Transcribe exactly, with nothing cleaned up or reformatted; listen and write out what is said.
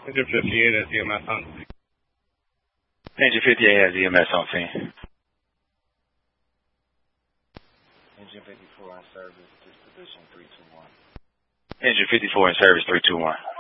Engine fifty-eight has E M S on. Engine fifty-eight has E M S on scene. Engine fifty-four in service, distribution three two one. Engine fifty-four in service three two one.